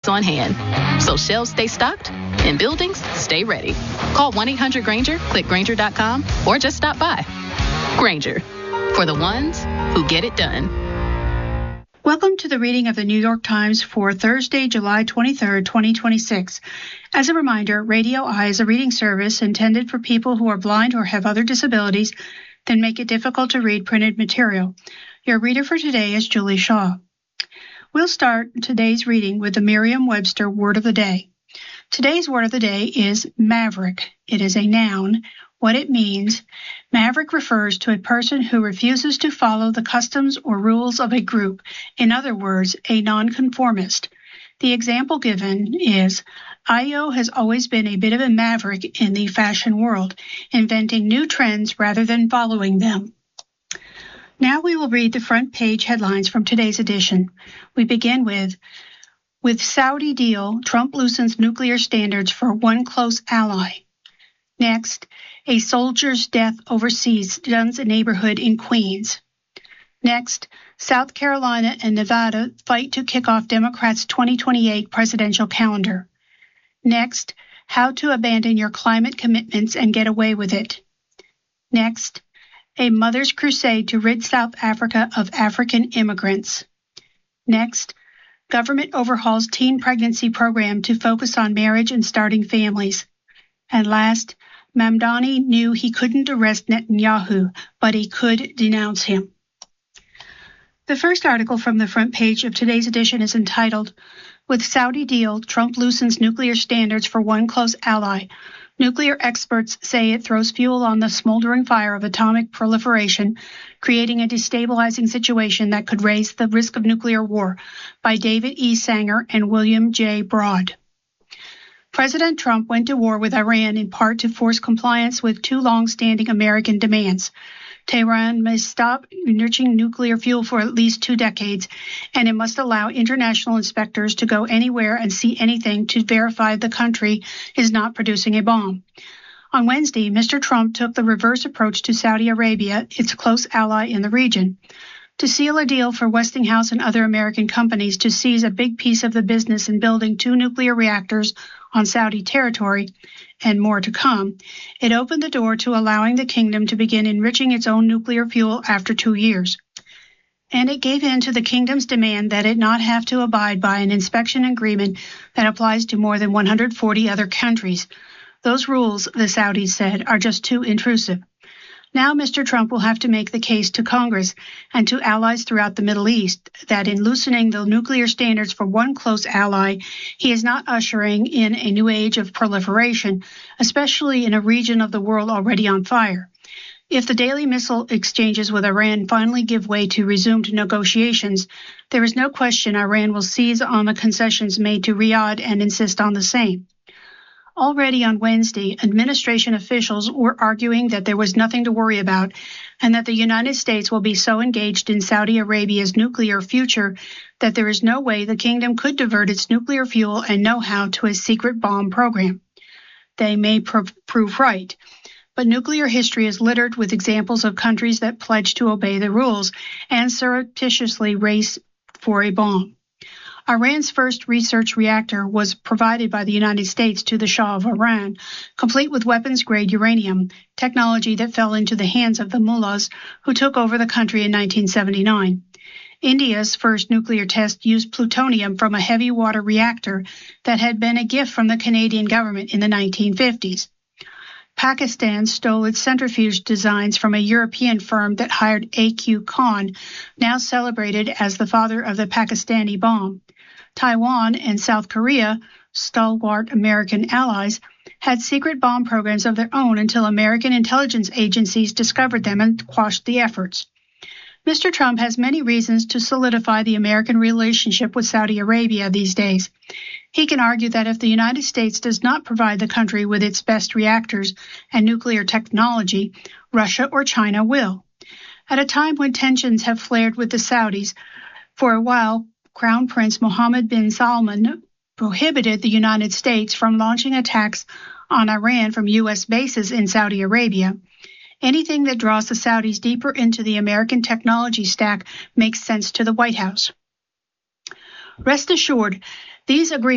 stocks on hand. So shelves stay stocked and buildings stay ready. Call 1-800-GRANGER, click Grainger.com, or just stop by. Grainger, for the ones who get it done. Welcome to the reading of the New York Times for Thursday, July 23, 2026. As a reminder, Radio Eye is a reading service intended for people who are blind or have other disabilities that make it difficult to read printed material. Your reader for today is Julie Shaw. We'll start today's reading with the Merriam-Webster Word of the Day. Today's word of the day is maverick. It is a noun. What it means: maverick refers to a person who refuses to follow the customs or rules of a group. In other words, a nonconformist. The example given is, Ayo has always been a bit of a maverick in the fashion world, inventing new trends rather than following them. Now we will read the front page headlines from today's edition. We begin with Saudi deal, Trump loosens nuclear standards for one close ally. Next, a soldier's death overseas stuns a neighborhood in Queens. Next, South Carolina and Nevada fight to kick off Democrats' 2028 presidential calendar. Next, how to abandon your climate commitments and get away with it. Next, a mother's crusade to rid South Africa of African immigrants. Next, government overhauls teen pregnancy program to focus on marriage and starting families. And last, Mamdani knew he couldn't arrest Netanyahu, but he could denounce him. The first article from the front page of today's edition is entitled, With Saudi Deal, Trump Loosens Nuclear Standards for One Close Ally. Nuclear experts say it throws fuel on the smoldering fire of atomic proliferation, creating a destabilizing situation that could raise the risk of nuclear war, by David E. Sanger and William J. Broad. President Trump went to war with Iran in part to force compliance with two long-standing American demands. Tehran must stop enriching nuclear fuel for at least 2 decades, and it must allow international inspectors to go anywhere and see anything to verify the country is not producing a bomb. On Wednesday, Mr. Trump took the reverse approach to Saudi Arabia, its close ally in the region. To seal a deal for Westinghouse and other American companies to seize a big piece of the business in building 2 nuclear reactors on Saudi territory, and more to come, it opened the door to allowing the kingdom to begin enriching its own nuclear fuel after 2 years. And it gave in to the kingdom's demand that it not have to abide by an inspection agreement that applies to more than 140 other countries. Those rules, the Saudis said, are just too intrusive. Now Mr. Trump will have to make the case to Congress and to allies throughout the Middle East that in loosening the nuclear standards for one close ally, he is not ushering in a new age of proliferation, especially in a region of the world already on fire. If the daily missile exchanges with Iran finally give way to resumed negotiations, there is no question Iran will seize on the concessions made to Riyadh and insist on the same. Already on Wednesday, administration officials were arguing that there was nothing to worry about and that the United States will be so engaged in Saudi Arabia's nuclear future that there is no way the kingdom could divert its nuclear fuel and know-how to a secret bomb program. They may prove right, but nuclear history is littered with examples of countries that pledge to obey the rules and surreptitiously race for a bomb. Iran's first research reactor was provided by the United States to the Shah of Iran, complete with weapons-grade uranium, technology that fell into the hands of the mullahs who took over the country in 1979. India's first nuclear test used plutonium from a heavy water reactor that had been a gift from the Canadian government in the 1950s. Pakistan stole its centrifuge designs from a European firm that hired A.Q. Khan, now celebrated as the father of the Pakistani bomb. Taiwan and South Korea, stalwart American allies, had secret bomb programs of their own until American intelligence agencies discovered them and quashed the efforts. Mr. Trump has many reasons to solidify the American relationship with Saudi Arabia these days. He can argue that if the United States does not provide the country with its best reactors and nuclear technology, Russia or China will. At a time when tensions have flared with the Saudis, for a while, Crown Prince Mohammed bin Salman prohibited the United States from launching attacks on Iran from U.S. bases in Saudi Arabia. Anything that draws the Saudis deeper into the American technology stack makes sense to the White House. Rest assured, these agreements